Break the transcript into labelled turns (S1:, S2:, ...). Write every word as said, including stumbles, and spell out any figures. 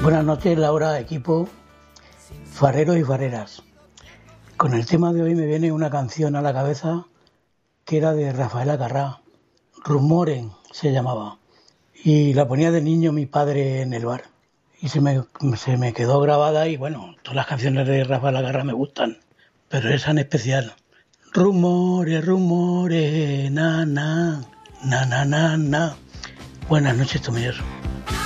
S1: Buenas noches, Laura, equipo, farreros y farreras. Con el tema de hoy me viene una canción a la cabeza que era de Rafaela Carrà, Rumores se llamaba, y la ponía de niño mi padre en el bar y se me, se me quedó grabada. Y bueno, todas las canciones de Rafaela Carrà me gustan, pero esa en especial. Rumores, rumores, na, na, na, na, na, na. Buenas noches, Tomilloso.